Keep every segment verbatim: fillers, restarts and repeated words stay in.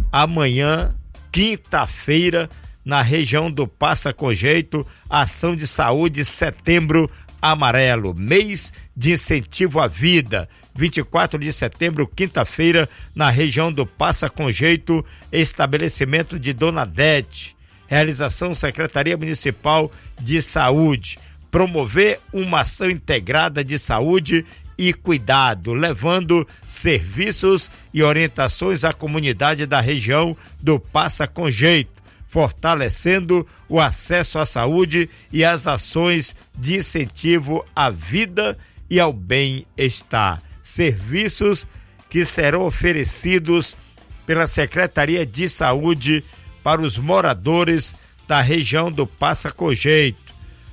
amanhã, quinta-feira, na região do Passa com Jeito, Ação de Saúde Setembro Amarelo, mês de incentivo à vida. vinte e quatro de setembro, quinta-feira, na região do Passa com Jeito, estabelecimento de Dona Dete. Realização Secretaria Municipal de Saúde. Promover uma ação integrada de saúde e cuidado, levando serviços e orientações à comunidade da região do Passa com Jeito, fortalecendo o acesso à saúde e as ações de incentivo à vida e ao bem-estar. Serviços que serão oferecidos pela Secretaria de Saúde para os moradores da região do Passa com Jeito.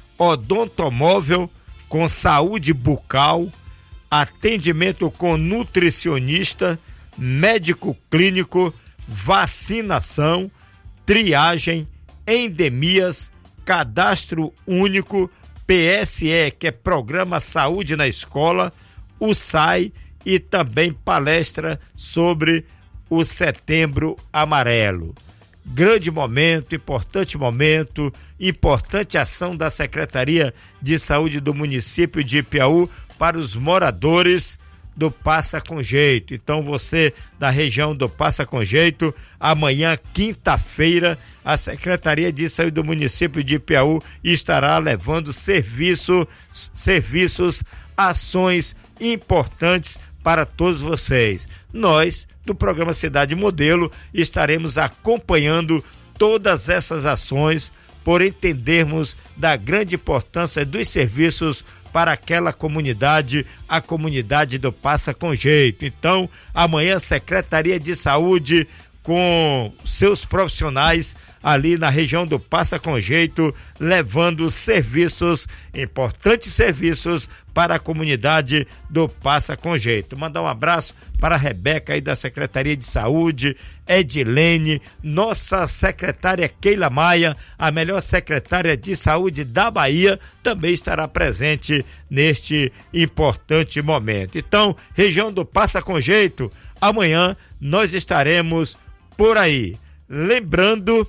Odontomóvel com saúde bucal, atendimento com nutricionista, médico clínico, vacinação, triagem, endemias, cadastro único, P S E, que é Programa Saúde na Escola, o S A I e também palestra sobre o Setembro Amarelo. Grande momento, importante momento, importante ação da Secretaria de Saúde do município de Ipiaú para os moradores do Passa com Jeito. Então você da região do Passa com Jeito, amanhã, quinta-feira, a Secretaria de Saúde do município de Ipiaú estará levando serviço, serviços, ações importantes para todos vocês. Nós, do programa Cidade Modelo, estaremos acompanhando todas essas ações por entendermos da grande importância dos serviços para aquela comunidade, a comunidade do Passa com Jeito. Então, amanhã, Secretaria de Saúde com seus profissionais ali na região do Passa com Jeito, levando serviços, importantes serviços para a comunidade do Passa com Jeito. Mandar um abraço para a Rebeca aí da Secretaria de Saúde, Edilene, nossa secretária Keila Maia, a melhor secretária de saúde da Bahia, também estará presente neste importante momento. Então, região do Passa com Jeito, amanhã nós estaremos por aí. Lembrando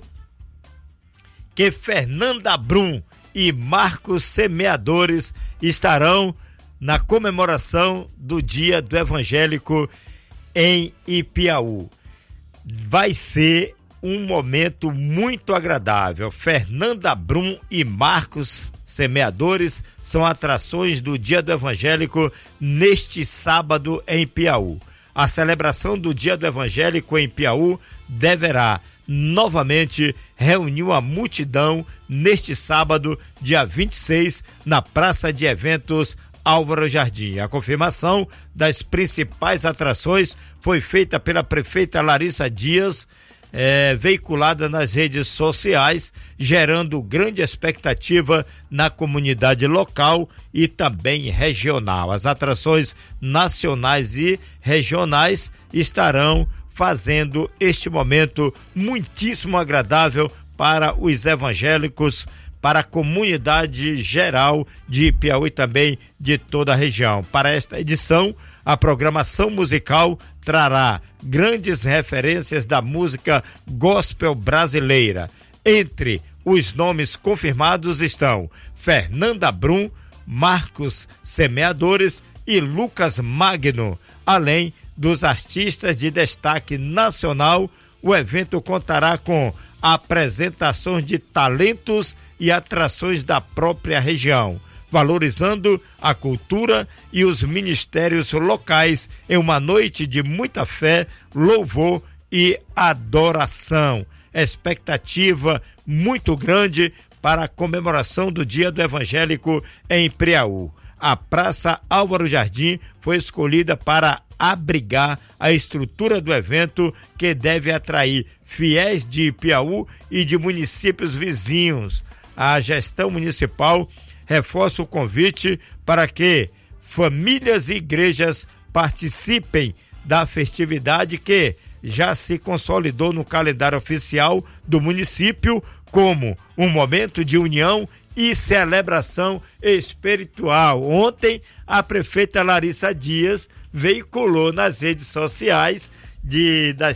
que Fernanda Brum e Marcos Semeadores estarão na comemoração do Dia do Evangélico em Ipiaú. Vai ser um momento muito agradável. Fernanda Brum e Marcos Semeadores são atrações do Dia do Evangélico neste sábado em Ipiaú. A celebração do Dia do Evangélico em Ipiaú deverá novamente reunir uma multidão neste sábado, dia vinte e seis, na Praça de Eventos Álvaro Jardim. A confirmação das principais atrações foi feita pela prefeita Larissa Dias, é, veiculada nas redes sociais, gerando grande expectativa na comunidade local e também regional. As atrações nacionais e regionais estarão fazendo este momento muitíssimo agradável para os evangélicos, para a comunidade geral de Ipiaú e também de toda a região. Para esta edição, a programação musical trará grandes referências da música gospel brasileira. Entre os nomes confirmados estão Fernanda Brum, Marcos Semeadores e Lucas Magno, além dos artistas de destaque nacional. O evento contará com apresentações de talentos e atrações da própria região, valorizando a cultura e os ministérios locais em uma noite de muita fé, louvor e adoração. Expectativa muito grande para a comemoração do Dia do Evangélico em Ipiaú. A Praça Álvaro Jardim foi escolhida para abrigar a estrutura do evento, que deve atrair fiéis de Ipiaú e de municípios vizinhos. A gestão municipal reforça o convite para que famílias e igrejas participem da festividade, que já se consolidou no calendário oficial do município como um momento de união e celebração espiritual. Ontem, a prefeita Larissa Dias veiculou nas redes sociais de, das